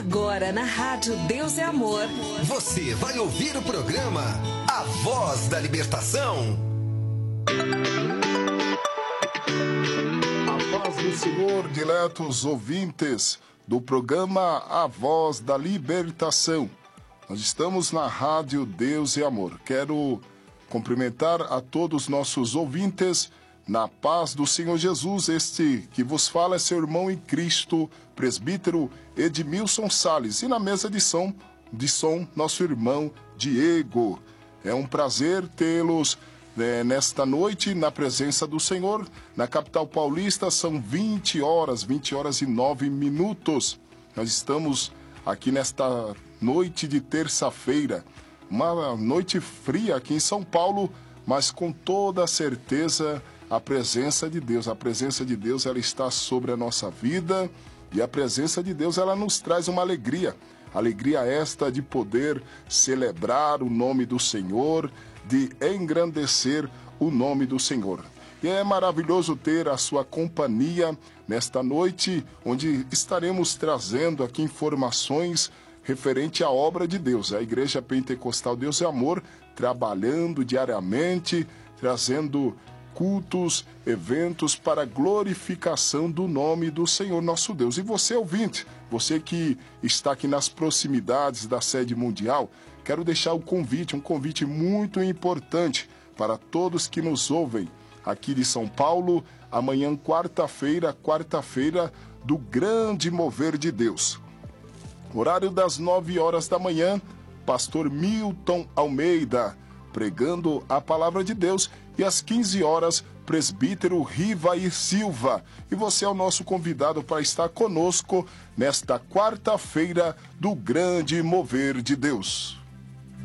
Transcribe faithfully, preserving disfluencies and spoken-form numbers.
Agora na Rádio Deus é Amor. Você vai ouvir o programa A Voz da Libertação. A paz do Senhor, diletos ouvintes do programa A Voz da Libertação. Nós estamos na Rádio Deus é Amor. Quero cumprimentar a todos os nossos ouvintes na paz do Senhor Jesus. Este que vos fala é seu irmão em Cristo, presbítero Edmilson Salles. E na mesa de som, de som nosso irmão Diego. É um prazer tê-los é, nesta noite na presença do Senhor. Na capital paulista são vinte horas, vinte horas e nove minutos. Nós estamos aqui nesta noite de terça-feira. Uma noite fria aqui em São Paulo, mas com toda a certeza a presença de Deus. A presença de Deus, ela está sobre a nossa vida, e a presença de Deus, ela nos traz uma alegria. Alegria esta de poder celebrar o nome do Senhor, de engrandecer o nome do Senhor. E é maravilhoso ter a sua companhia nesta noite, onde estaremos trazendo aqui informações referente à obra de Deus. A Igreja Pentecostal Deus é Amor, trabalhando diariamente, trazendo cultos, eventos para glorificação do nome do Senhor nosso Deus. E você, ouvinte, você que está aqui nas proximidades da sede mundial, quero deixar o convite, um convite muito importante para todos que nos ouvem aqui de São Paulo. Amanhã, quarta-feira, quarta-feira do grande mover de Deus. Horário das nove horas da manhã, pastor Milton Almeida pregando a palavra de Deus, e às quinze horas, presbítero Rivair Silva. E você é o nosso convidado para estar conosco nesta quarta-feira do grande mover de Deus.